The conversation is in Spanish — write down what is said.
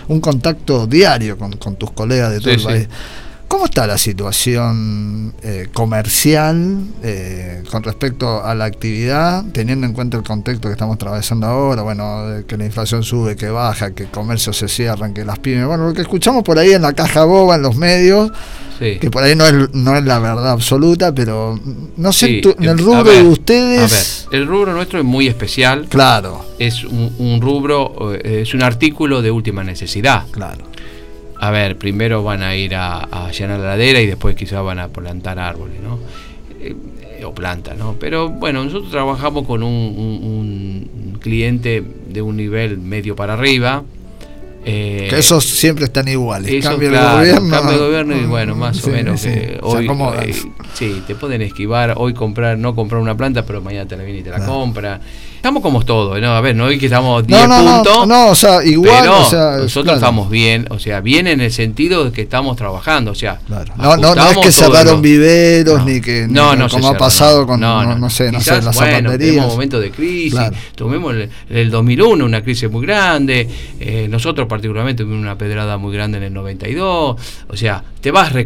un contacto diario con tus colegas de todo el país. Sí. ¿Cómo está la situación comercial con respecto a la actividad, teniendo en cuenta el contexto que estamos atravesando ahora? Bueno, que la inflación sube, que baja, que el comercio se cierran, que las pymes... Bueno, lo que escuchamos por ahí en la caja boba, en los medios, que por ahí no es la verdad absoluta, pero no sé, en el rubro de ustedes... A ver, el rubro nuestro es muy especial. Claro. Es un rubro, es un artículo de última necesidad. Claro. A ver, primero van a ir a allanar la ladera y después quizás van a plantar árboles, ¿no? O plantas, ¿no? Pero bueno, nosotros trabajamos con un cliente de un nivel medio para arriba. Que esos siempre están iguales. Cambia de gobierno y bueno, más o menos. Hoy sí, te pueden esquivar, hoy no comprar una planta, pero mañana te la viene y te la compra. Estamos como todos, ¿no? A ver, no hoy que estamos 10 puntos. No, o sea, igual. Pero o sea, nosotros estamos bien, o sea, bien en el sentido de que estamos trabajando, o sea. Claro. No es que cerraron viveros, ni que. No, como ha pasado con, no sé, las zapaterías. Tenemos momentos de crisis. Tomemos el 2001, una crisis muy grande. Nosotros, particularmente, tuvimos una pedrada muy grande en el 92. O sea, te vas